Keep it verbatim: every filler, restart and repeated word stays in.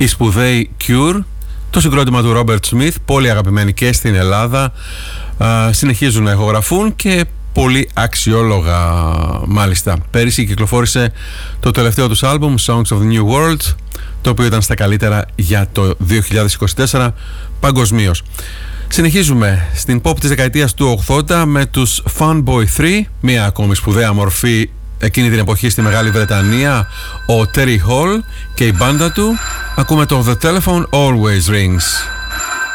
οι σπουδαίοι Cure, το συγκρότημα του Robert Smith, πολύ αγαπημένοι και στην Ελλάδα, α, συνεχίζουν να ηχογραφούν και πολύ αξιόλογα μάλιστα. Πέρυσι κυκλοφόρησε το τελευταίο τους άλμπουμ Songs of the New World, το οποίο ήταν στα καλύτερα για το δύο χιλιάδες είκοσι τέσσερα παγκοσμίως. Συνεχίζουμε στην pop της δεκαετίας του ογδόντα με τους Funboy τρία, μια ακόμη σπουδαία μορφή εκείνη την εποχή στη Μεγάλη Βρετανία, ο Terry Hall και η μπάντα του. Ακούμε το The Telephone Always Rings.